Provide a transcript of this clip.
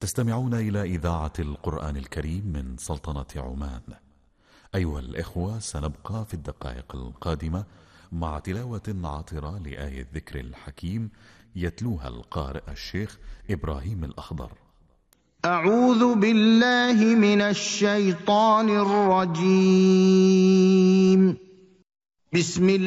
تستمعون إلى إذاعة القرآن الكريم من سلطنة عمان. أيها الإخوة، سنبقى في الدقائق القادمة مع تلاوة عطرة لآية الذكر الحكيم يتلوها القارئ الشيخ إبراهيم الأخضر. أعوذ بالله من الشيطان الرجيم. بسم الله